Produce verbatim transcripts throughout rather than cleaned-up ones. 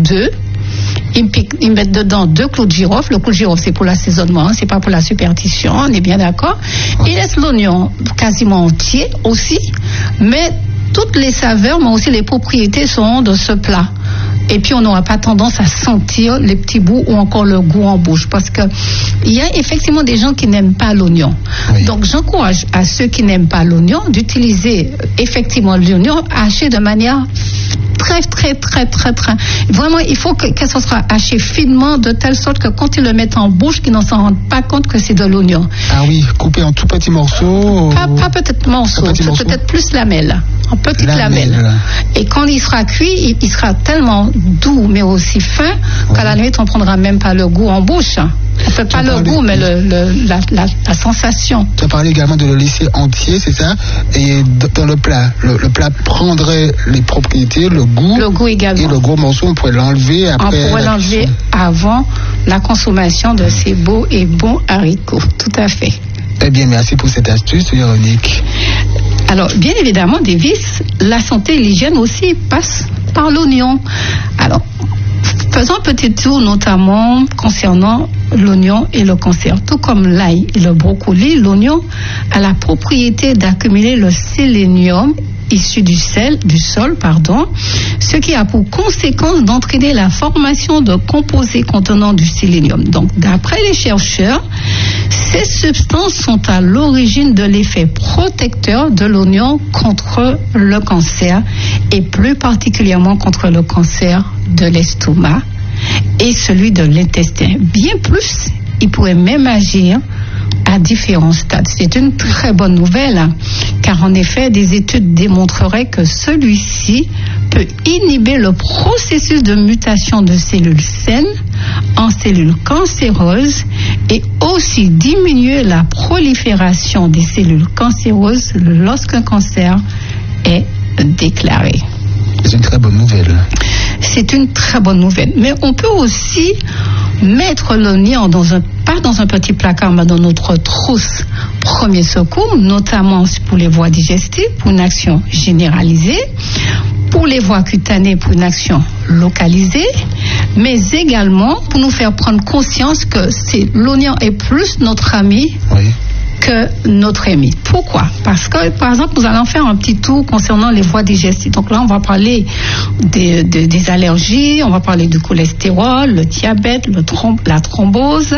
d'œufs. Ils, piquent, ils mettent dedans deux clous de girofle. Le clou de girofle, c'est pour l'assaisonnement, c'est pas pour la superstition, on est bien d'accord. Ils laissent l'oignon quasiment entier aussi, mais toutes les saveurs, mais aussi les propriétés sont de ce plat. Et puis on n'aura pas tendance à sentir les petits bouts ou encore le goût en bouche, parce que il y a effectivement des gens qui n'aiment pas l'oignon. Oui. Donc j'encourage à ceux qui n'aiment pas l'oignon d'utiliser effectivement l'oignon haché de manière très très très très très vraiment, il faut que, que ce soit haché finement de telle sorte que quand ils le mettent en bouche, qu'ils n'en s'en rendent pas compte que c'est de l'oignon. Ah oui, coupé en tout petits morceaux. Pas, pas peut-être morceaux, peut morceau. Peut-être plus lamelles, en petites lamelles. lamelles. Et quand il sera cuit, il, il sera tellement doux mais aussi fin ouais. qu'à la limite on prendra même pas le goût en bouche. On peut pas le parlé, goût, mais le, le, la, la, la sensation. Tu as parlé également de le laisser entier, c'est ça? Et dans le plat, le, le plat prendrait les propriétés, le goût. Le goût également. Et le gros morceau, on pourrait l'enlever après. On pourrait l'enlever cuisson. Avant la consommation de ces beaux et bons haricots. Tout à fait. Eh bien, merci pour cette astuce, Véronique. Alors, bien évidemment, Davis, la santé et l'hygiène aussi passent par l'oignon. Alors, faisons un petit tour notamment concernant l'oignon et le cancer. Tout comme l'ail et le brocoli, l'oignon a la propriété d'accumuler le sélénium issu du sel, du sol, pardon, ce qui a pour conséquence d'entraîner la formation de composés contenant du sélénium. Donc, d'après les chercheurs, ces substances sont à l'origine de l'effet protecteur de l'oignon contre le cancer et plus particulièrement contre le cancer de l'estomac et celui de l'intestin. Bien plus, il pourrait même agir à différents stades. C'est une très bonne nouvelle, hein, car en effet, des études démontreraient que celui-ci peut inhiber le processus de mutation de cellules saines en cellules cancéreuses et aussi diminuer la prolifération des cellules cancéreuses lorsqu'un cancer est déclaré. C'est une très bonne nouvelle. C'est une très bonne nouvelle. Mais on peut aussi mettre l'oignon dans un, pas dans un petit placard, mais dans notre trousse premier secours, notamment pour les voies digestives, pour une action généralisée, pour les voies cutanées, pour une action localisée, mais également pour nous faire prendre conscience que c'est, l'oignon est plus notre ami. Oui. Que notre ennemi. Pourquoi? Parce que, par exemple, nous allons faire un petit tour concernant les voies digestives. Donc là, on va parler des, des, des allergies, on va parler du cholestérol, le diabète, le throm- la thrombose,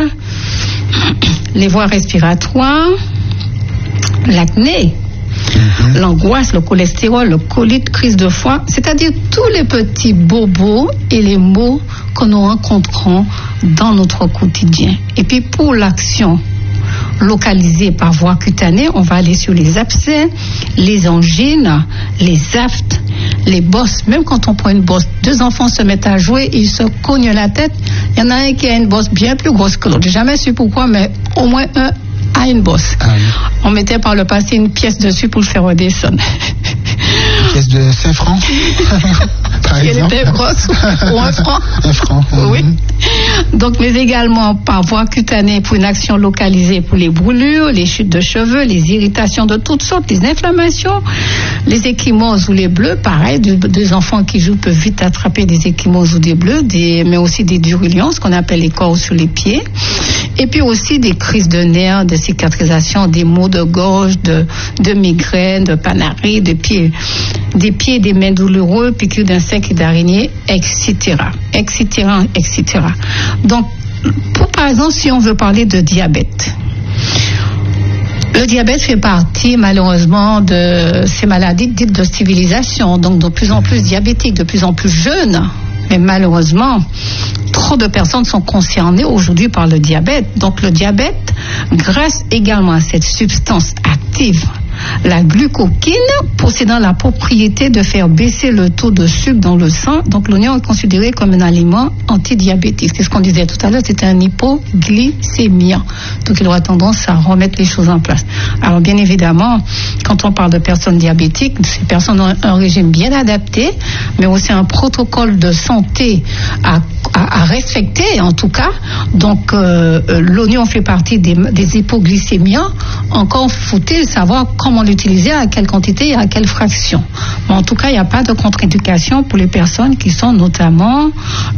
les voies respiratoires, l'acné, mm-hmm. l'angoisse, le cholestérol, le colite, crise de foie, c'est-à-dire tous les petits bobos et les maux que nous rencontrons dans notre quotidien. Et puis pour l'action localisée par voie cutanée, on va aller sur les abcès, les angines, les aftes, les bosses. Même quand on prend une bosse, deux enfants se mettent à jouer, ils se cognent la tête. Il y en a un qui a une bosse bien plus grosse que l'autre. J'ai jamais su pourquoi, mais au moins un a une bosse. Ah oui. On mettait par le passé une pièce dessus pour le faire redescendre. Une pièce de cinq francs par Elle exemple. était grosse ou un franc. Un franc. Oui. Donc, mais également par voie cutanée pour une action localisée pour les brûlures, les chutes de cheveux, les irritations de toutes sortes, les inflammations, les ecchymoses ou les bleus. Pareil, des, des enfants qui jouent peuvent vite attraper des ecchymoses ou des bleus, des, mais aussi des durulions, ce qu'on appelle les corps sur les pieds. Et puis aussi des crises de nerfs, de cicatrisation, des maux de gorge, de, de migraines, de panarie, de pieds, des pieds et des mains douloureux, piqûres d'insectes et d'araignées, et cetera, et cetera, et cetera. Donc, pour, par exemple, si on veut parler de diabète, le diabète fait partie, malheureusement, de ces maladies dites de civilisation, donc de plus en plus diabétiques, de plus en plus jeunes. Mais malheureusement, trop de personnes sont concernées aujourd'hui par le diabète. Donc le diabète, grâce également à cette substance active, la glucoquine, possédant la propriété de faire baisser le taux de sucre dans le sang. Donc l'oignon est considéré comme un aliment antidiabétique. C'est ce qu'on disait tout à l'heure, c'est un hypoglycémien. Donc il aura tendance à remettre les choses en place. Alors bien évidemment, quand on parle de personnes diabétiques, ces personnes ont un régime bien adapté, mais aussi un protocole de santé à, à, à respecter en tout cas. Donc euh, l'oignon fait partie des, des hypoglycémiens. Encore faut-il savoir comment l'utiliser, à quelle quantité et à quelle fraction. Mais en tout cas, il n'y a pas de contre-indication pour les personnes qui sont notamment